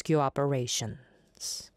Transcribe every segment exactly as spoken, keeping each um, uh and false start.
rescue operations.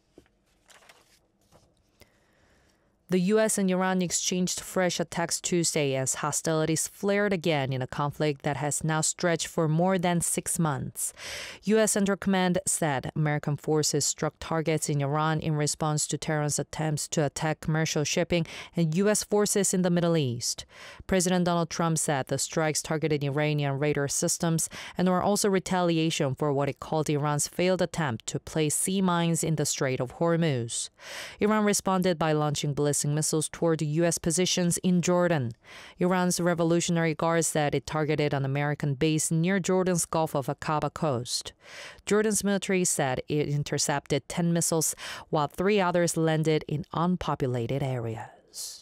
The U S and Iran exchanged fresh attacks Tuesday as hostilities flared again in a conflict that has now stretched for more than six months. U S Central Command said American forces struck targets in Iran in response to Tehran's attempts to attack commercial shipping and U S forces in the Middle East. President Donald Trump said the strikes targeted Iranian radar systems and were also retaliation for what it called Iran's failed attempt to place sea mines in the Strait of Hormuz. Iran responded by launching ballistic missiles toward U S positions in Jordan. Iran's Revolutionary Guard said it targeted an American base near Jordan's Gulf of Aqaba coast. Jordan's military said it intercepted ten missiles, while three others landed in unpopulated areas.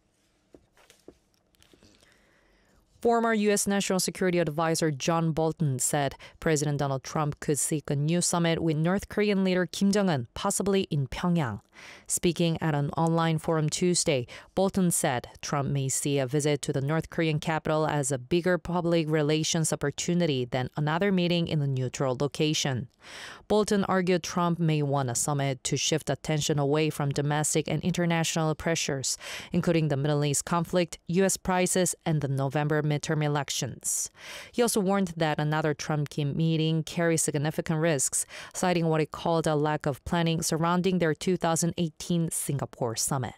Former U S National Security Advisor John Bolton said President Donald Trump could seek a new summit with North Korean leader Kim Jong-un, possibly in Pyongyang. Speaking at an online forum Tuesday, Bolton said Trump may see a visit to the North Korean capital as a bigger public relations opportunity than another meeting in a neutral location. Bolton argued Trump may want a summit to shift attention away from domestic and international pressures, including the Middle East conflict, U S prices, and the November midterm elections. He also warned that another Trump-Kim meeting carries significant risks, citing what he called a lack of planning surrounding their two thousand eighteen Singapore summit.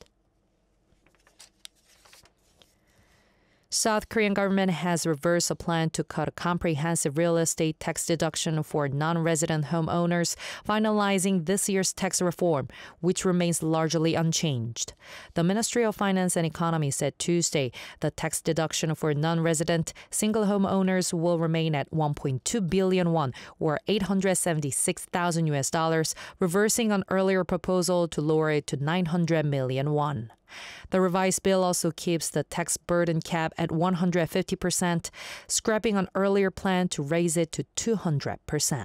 South Korean government has reversed a plan to cut a comprehensive real estate tax deduction for non-resident homeowners, finalizing this year's tax reform, which remains largely unchanged. The Ministry of Finance and Economy said Tuesday the tax deduction for non-resident single homeowners will remain at one point two billion won, or eight hundred seventy-six thousand U S dollars, reversing an earlier proposal to lower it to nine hundred million won. The revised bill also keeps the tax burden cap at one hundred fifty percent, scrapping an earlier plan to raise it to two hundred percent.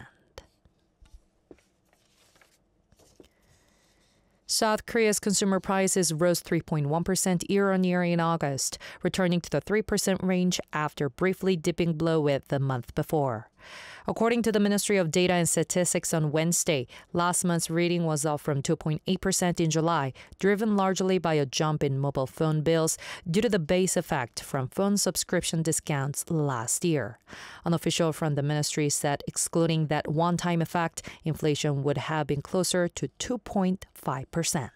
South Korea's consumer prices rose three point one percent year-on-year in August, returning to the three percent range after briefly dipping below it the month before. According to the Ministry of Data and Statistics on Wednesday, last month's reading was up from two point eight percent in July, driven largely by a jump in mobile phone bills due to the base effect from phone subscription discounts last year. An official from the ministry said excluding that one-time effect, inflation would have been closer to two point five percent.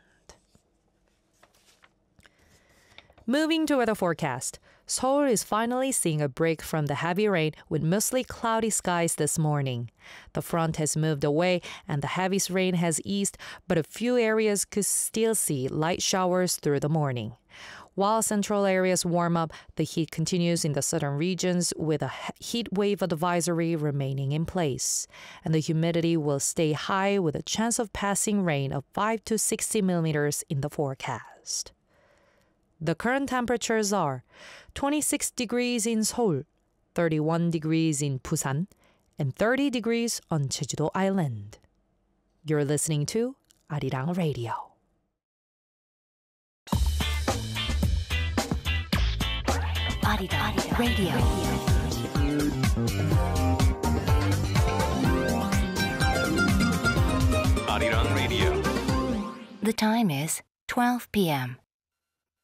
Moving to weather forecast. Seoul is finally seeing a break from the heavy rain with mostly cloudy skies this morning. The front has moved away and the heaviest rain has eased, but a few areas could still see light showers through the morning. While central areas warm up, the heat continues in the southern regions with a heat wave advisory remaining in place. And the humidity will stay high with a chance of passing rain of five to sixty millimeters in the forecast. The current temperatures are twenty-six degrees in Seoul, thirty-one degrees in Busan, and thirty degrees on Jeju-do Island. You're listening to Arirang Radio. Arirang Radio. Arirang Radio. The time is twelve p m